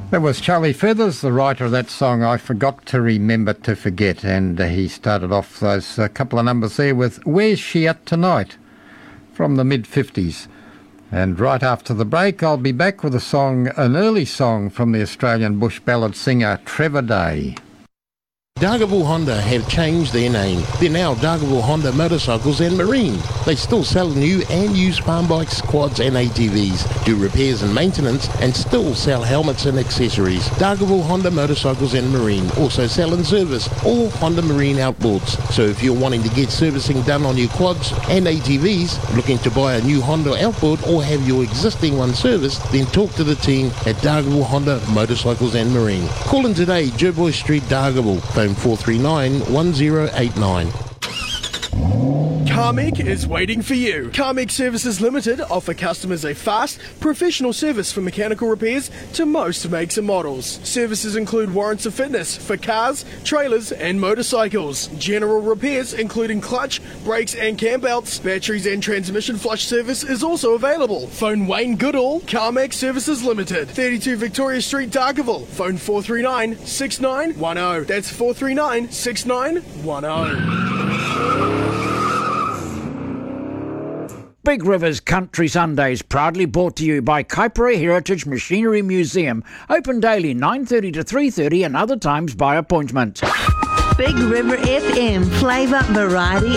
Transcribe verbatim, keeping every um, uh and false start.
That was Charlie Feathers, the writer of that song, I Forgot to Remember to Forget. And uh, he started off those uh, couple of numbers there with Where's She At Tonight from the mid-fifties. And right after the break, I'll be back with a song, an early song from the Australian bush ballad singer Trevor Day. Dargaville Honda have changed their name. They're now Dargaville Honda Motorcycles and Marine. They still sell new and used farm bikes, quads and A T Vs, do repairs and maintenance, and still sell helmets and accessories. Dargaville Honda Motorcycles and Marine also sell and service all Honda Marine outboards. So if you're wanting to get servicing done on your quads and A T Vs, looking to buy a new Honda outboard or have your existing one serviced, then talk to the team at Dargaville Honda Motorcycles and Marine. Call in today, Jerboy Street, Dargaville. Phone four three nine, one zero eight nine. Carmec is waiting for you. Carmec Services Limited offer customers a fast, professional service for mechanical repairs to most makes and models. Services include warrants of fitness for cars, trailers and motorcycles. General repairs including clutch, brakes and cam belts, batteries and transmission flush service is also available. Phone Wayne Goodall, Carmec Services Limited, thirty-two Victoria Street, Dargaville. Phone four three nine, six nine one zero. That's four three nine, six nine one zero. Big Rivers Country Sundays, proudly brought to you by Kaipara Heritage Machinery Museum. Open daily nine thirty to three thirty and other times by appointment. Big River F M, flavour, variety